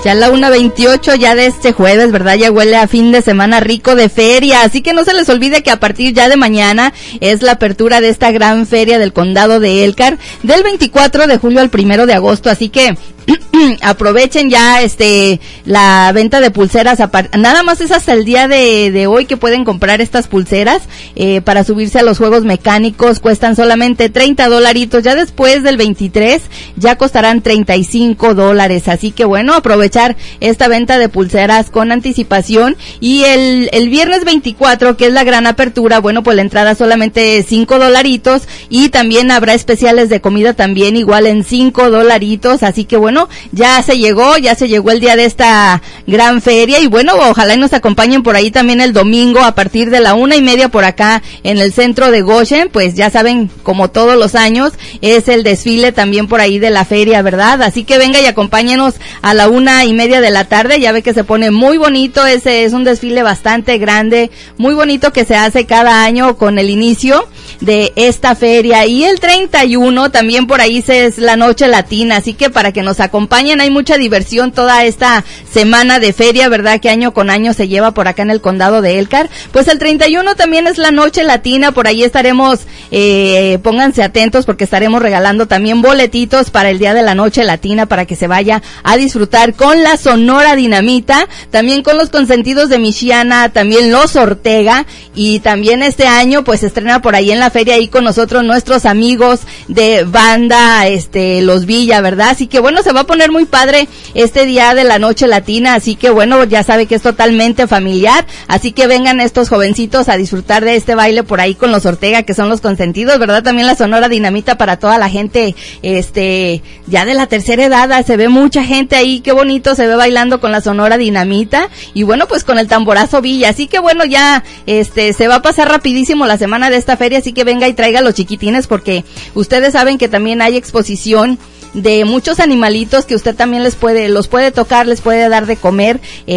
Ya la 1:28 ya de este jueves, ¿verdad? Ya huele a fin de semana rico de feria, así que no se les olvide que a partir ya de mañana es la apertura de esta gran feria del condado de Elkhart, del 24 de julio al 1 de agosto, así que aprovechen ya la venta de pulseras, nada más es hasta el día de hoy que pueden comprar estas pulseras para subirse a los juegos mecánicos, cuestan solamente $30, ya después del 23 ya costarán $35, así que bueno, aprovechar esta venta de pulseras con anticipación. Y el viernes 24, que es la gran apertura, bueno, pues la entrada solamente $5 y también habrá especiales de comida también igual en $5, así que bueno, ya se llegó el día de esta gran feria y bueno, ojalá y nos acompañen por ahí también el domingo a partir de la 1:30 por acá en el centro de Goshen, pues ya saben, como todos los años, es el desfile también por ahí de la feria, ¿verdad? Así que venga y acompáñenos a la 1:30 de la tarde, ya ve que se pone muy bonito, ese es un desfile bastante grande, muy bonito que se hace cada año con el inicio de esta feria. Y el 31 también por ahí es la noche latina, así que para que nos acompañen, hay mucha diversión toda esta semana de feria, ¿verdad? Que año con año se lleva por acá en el condado de Elkhart. Pues el 31 también es la noche latina, por ahí estaremos, pónganse atentos porque estaremos regalando también boletitos para el día de la noche latina para que se vaya a disfrutar con la Sonora Dinamita, también con los consentidos de Michiana, también los Ortega, y también este año pues se estrena por ahí en la feria ahí con nosotros nuestros amigos de banda, los Villa, ¿verdad? Así que bueno, se va a poner muy padre este día de la noche latina, así que bueno, ya sabe que es totalmente familiar, así que vengan estos jovencitos a disfrutar de este baile por ahí con los Ortega, que son los consentidos, ¿verdad? También la Sonora Dinamita para toda la gente, ya de la tercera edad, se ve mucha gente ahí, qué bonito se ve bailando con la Sonora Dinamita, y bueno, pues con el tamborazo Villa, así que bueno, ya, se va a pasar rapidísimo la semana de esta feria, así que venga y traiga a los chiquitines, porque ustedes saben que también hay exposición de muchos animalitos que usted también los puede tocar, les puede dar de comer,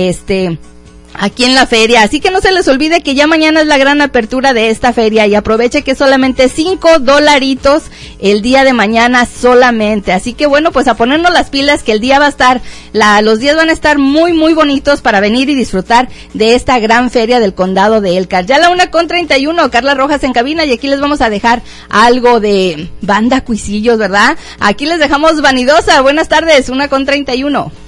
aquí en la feria, así que no se les olvide que ya mañana es la gran apertura de esta feria y aproveche que solamente $5 el día de mañana solamente, así que bueno, pues a ponernos las pilas que el día va a estar, los días van a estar muy muy bonitos para venir y disfrutar de esta gran feria del condado de Elkhart. Ya la 1:31, Carla Rojas en cabina, y aquí les vamos a dejar algo de banda Cuisillos, ¿verdad? Aquí les dejamos Vanidosa, buenas tardes, 1:31.